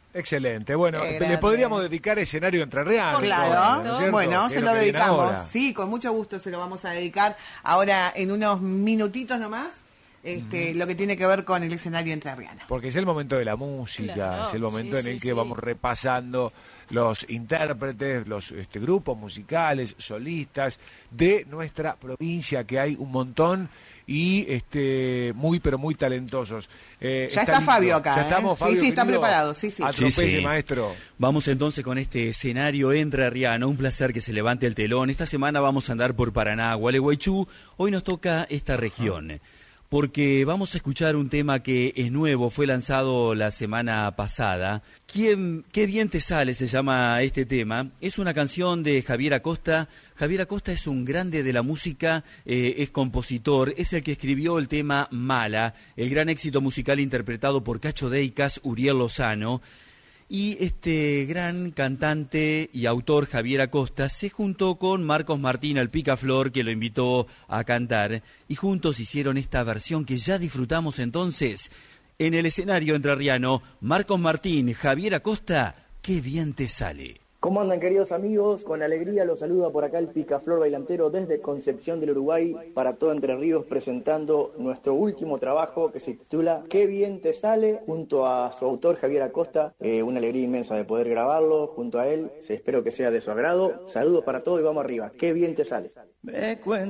Excelente. Bueno, le podríamos dedicar escenario entrerriano. Claro, ¿no es cierto? bueno, se lo que viene ahora. dedicamos. Sí, con mucho gusto se lo vamos a dedicar ahora en unos minutitos nomás. Lo que tiene que ver con el escenario entrerriano. Porque es el momento de la música, Claro, es el momento sí, en el sí, que vamos repasando los intérpretes, los grupos musicales, solistas de nuestra provincia, que hay un montón y muy pero muy talentosos. Ya está lindo. Fabio acá. Ya estamos, Fabio, sí, está querido. preparado. Sí. Atropelle, maestro. Vamos entonces con este escenario entrerriano. Un placer que se levante el telón. Esta semana vamos a andar por Paraná, Gualeguaychú. Hoy nos toca esta región. Porque vamos a escuchar un tema que es nuevo, fue lanzado la semana pasada. Qué bien te sale, se llama este tema. Es una canción de Javier Acosta. Javier Acosta es un grande de la música, es compositor, es el que escribió el tema Mala, el gran éxito musical interpretado por Cacho Deicas, Uriel Lozano. Y este gran cantante y autor Javier Acosta se juntó con Marcos Martín, el Picaflor, que lo invitó a cantar, y juntos hicieron esta versión que ya disfrutamos entonces en el escenario entrerriano. Marcos Martín, Javier Acosta, qué bien te sale. ¿Cómo andan, queridos amigos? Con alegría los saluda por acá el Picaflor Bailantero desde Concepción del Uruguay para todo Entre Ríos, presentando nuestro último trabajo que se titula Qué bien te sale, junto a su autor Javier Acosta. Una alegría inmensa de poder grabarlo junto a él. Espero que sea de su agrado. Saludos para todos y vamos arriba. Qué bien te sale.